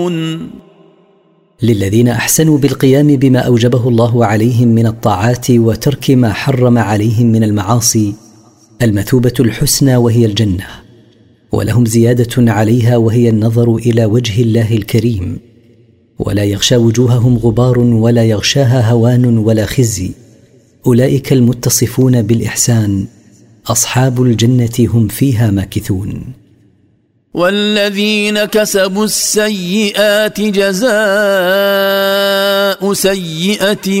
للذين أحسنوا بالقيام بما أوجبه الله عليهم من الطاعات وترك ما حرم عليهم من المعاصي المثوبة الحسنى وهي الجنة، ولهم زيادة عليها وهي النظر إلى وجه الله الكريم، ولا يغشى وجوههم غبار ولا يغشاها هوان ولا خزي. أولئك المتصفون بالإحسان أصحاب الجنة هم فيها ماكثون. والذين كسبوا السيئات جزاء سيئة